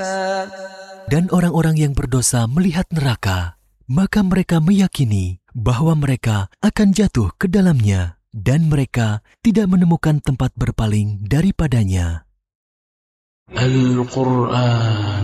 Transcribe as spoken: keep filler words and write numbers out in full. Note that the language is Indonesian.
Dan orang-orang yang berdosa melihat neraka, maka mereka meyakini bahwa mereka akan jatuh ke dalamnya, dan mereka tidak menemukan tempat berpaling daripadanya. Al-Quran